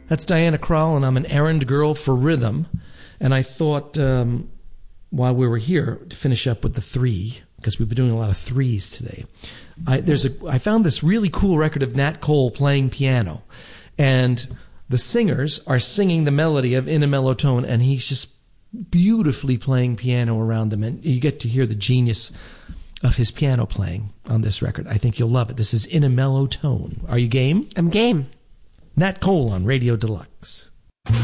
That's Diana Krall, and I'm an errand girl for rhythm. And I thought, while we were here, to finish up with the three, because we've been doing a lot of threes today. I found this really cool record of Nat Cole playing piano, and the singers are singing the melody of In a Mellow Tone, and he's just beautifully playing piano around them, and you get to hear the genius of his piano playing on this record. I think you'll love it. This is In a Mellow Tone. Are you game? I'm game. Nat Cole on Radio Deluxe.